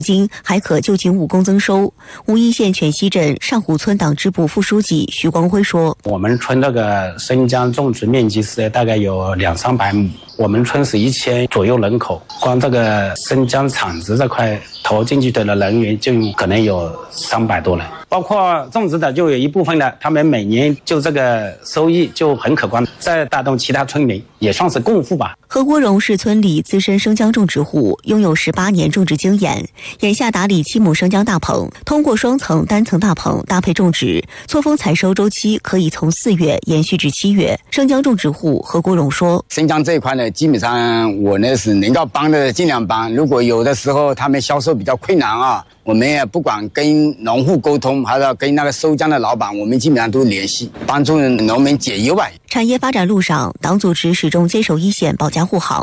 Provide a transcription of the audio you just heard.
今还可就近务工增收。武义县犬溪镇上湖村党支部副书记徐光辉说：“ 我们村那个生姜种植面积是大概有200-300亩，我们村是1000左右人口，光这个生姜厂子这块投进去的人员就可能有300多人，包括种植的就有一部分的，他们每年就这个收益就很可观，再带动其他村民，也算是共富吧。” 何国荣是村里资深生姜种植户，拥有18年种植经验，眼下打理7亩生姜大棚，通过双层、单层大棚搭配种植，错峰采收周期可以从4月延续至7月。生姜种植户何国荣说：“ 生姜这一块呢，基本上我呢是能够帮的尽量帮，如果有的时候他们销售比较困难啊，我们也不管跟农户沟通，还是跟那个收姜的老板，我们基本上都联系，帮助农民解忧吧。” 产业发展路上，党组织始终坚守一线，保驾护航。